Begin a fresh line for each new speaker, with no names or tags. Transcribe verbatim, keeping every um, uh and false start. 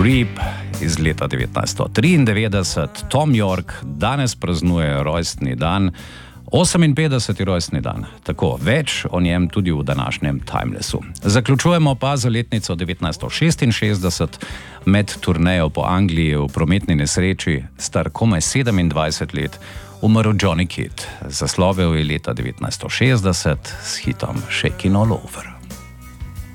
Creep iz leta devetnajststo triindevetdeset. Tom York danes praznuje rojstni dan, oseminpetdeseti rojstni dan. Tako, več o njem tudi v današnjem Timelessu. Zaključujemo pa za letnico devetnajststo šestinšestdeset. Med turnejo po Angliji v prometni nesreči, star komaj sedemindvajset let, umrl Johnny Kidd. Zaslovel je leta devetnajststo šestdeset s hitom Shakin' All Over.